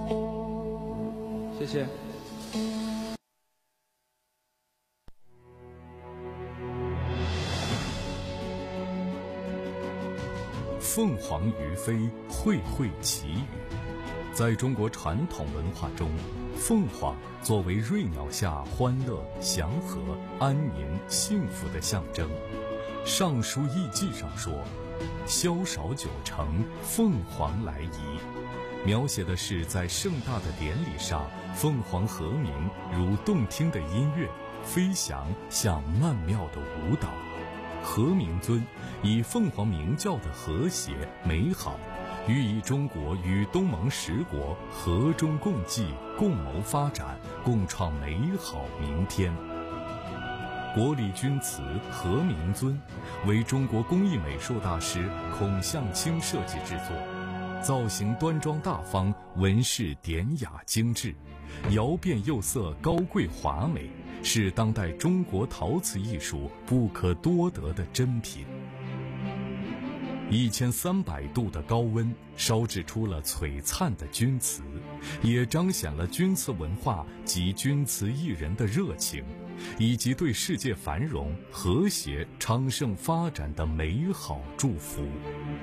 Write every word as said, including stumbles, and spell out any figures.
谢谢。 凤凰于飞，卉卉其语。在中国传统文化中，凤凰作为瑞鸟下欢乐、祥和、安宁、幸福的象征。《尚书艺记》上说：“宵少九成，凤凰来仪。”描写的是在盛大的典礼上，凤凰和鸣如动听的音乐，飞翔像曼妙的舞蹈。和鸣尊以凤凰鸣叫的和谐美好，寓意中国与东盟十国和衷共济，共谋发展，共创美好明天。国礼钧瓷和鸣尊为中国工艺美术大师孔向清设计制作，造型端庄大方，纹饰典雅精致，窑变釉色高贵华美，是当代中国陶瓷艺术不可多得的珍品。一千三百度的高温烧制出了璀璨的钧瓷，也彰显了钧瓷文化及钧瓷艺人的热情，以及对世界繁荣、和谐、昌盛发展的美好祝福。